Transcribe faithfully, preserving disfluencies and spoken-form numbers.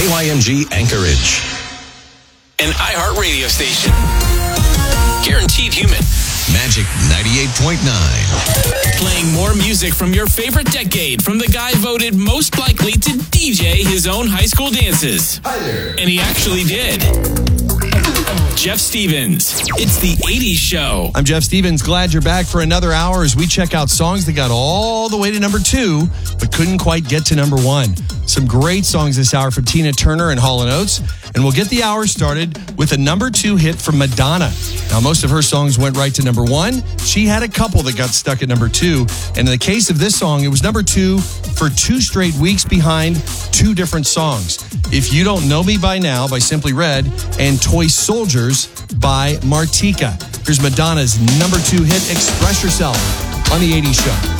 K Y M G Anchorage. An iHeart radio station. Guaranteed human. Magic ninety-eight point nine. Playing more music from your favorite decade from the guy voted most likely to D J his own high school dances. Hi there. And he actually did. Jeff Stevens. It's the eighties Show. I'm Jeff Stevens. Glad you're back for another hour as we check out songs that got all the way to number two, but couldn't quite get to number one. Some great songs this hour from Tina Turner and Hall and Oates. And we'll get the hour started with a number two hit from Madonna. Now, most of her songs went right to number one. She had a couple that got stuck at number two. And in the case of this song, it was number two for two straight weeks behind two different songs. If You Don't Know Me By Now by Simply Red and Toy Soldiers by Martika. Here's Madonna's number two hit, Express Yourself, on the eighties Show.